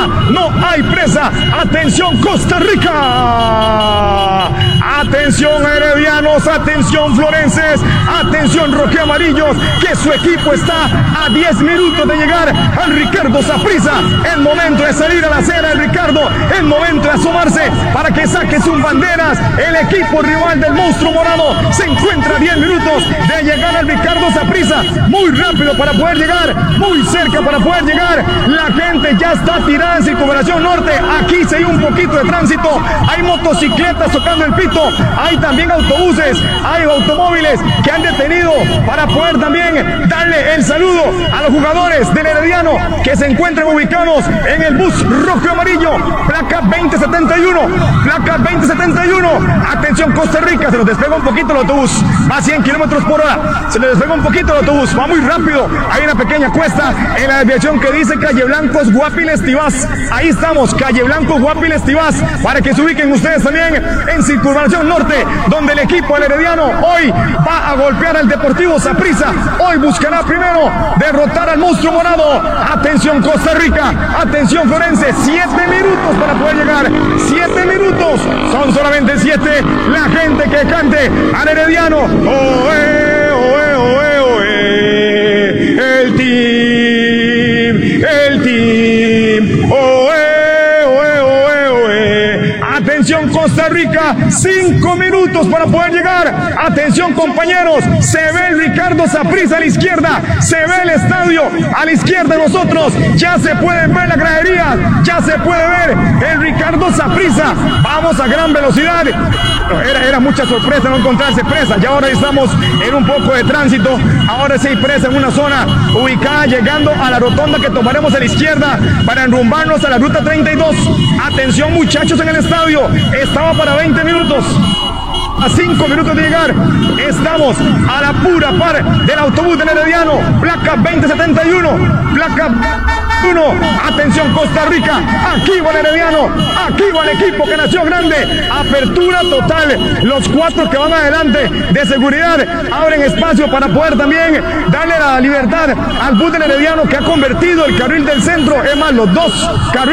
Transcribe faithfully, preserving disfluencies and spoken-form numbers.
captura, no hay presa. Atención Costa Rica. Atención heredianos, atención florenses, atención rojiamarillos, que su equipo está a diez minutos de llegar al Ricardo Saprissa. El momento de salir a la acera, el Ricardo, el momento de asomarse para que saque sus banderas. El equipo rival del monstruo morado se encuentra a diez minutos de llegar al Ricardo Saprissa. Muy rápido para poder llegar, muy cerca para poder llegar. La gente ya está tirada en Circunvalación Norte. Aquí se hay un poquito de tránsito, hay motocicletas tocando el pito, hay también autobuses, hay automóviles que han detenido para poder también darle el saludo a los jugadores del Herediano que se encuentran ubicados en el bus rojo y amarillo, placa veinte setenta y uno, placa veinte setenta y uno. Atención Costa Rica, se nos despega un poquito el autobús, va a cien kilómetros por hora, se le despega un poquito el autobús, va muy rápido, hay una pequeña cuesta en la desviación que dice Calle Blancos, Guapiles, Tibás. Ahí estamos, Calle Blancos, Guapiles, Tibás, para que se ubiquen ustedes también en Circunvalación Norte, donde el equipo del Herediano hoy va a golpear al Deportivo Saprissa. Hoy buscará primero derrotar al monstruo morado. Atención Costa Rica, atención Florense, siete minutos para poder llegar, siete minutos, son solamente siete. La gente que cante al Herediano, oe, oe, oe, oe, el team, el team, oe, oe, oe, oe. Atención Costa Rica, cinco minutos para poder llegar. Atención compañeros, se ve el Ricardo Saprissa a la izquierda, se ve el estadio a la izquierda de nosotros, ya se pueden ver la gradería, ya se puede ver el Ricardo Saprissa. Vamos a gran velocidad. Era, era mucha sorpresa no encontrarse presa, y ahora estamos en un poco de tránsito. Ahora sí hay presa en una zona ubicada llegando a la rotonda que tomaremos a la izquierda para enrumbarnos a la ruta treinta y dos. Atención muchachos en el estadio, estaba para veinte minutos. A cinco minutos de llegar, estamos a la pura par del autobús del Herediano, placa veinte setenta y uno, placa uno. Atención Costa Rica, aquí va el Herediano, aquí va el equipo que nació grande, apertura total, los cuatro que van adelante de seguridad abren espacio para poder también darle la libertad al bus del Herediano, que ha convertido el carril del centro, es más, los dos carriles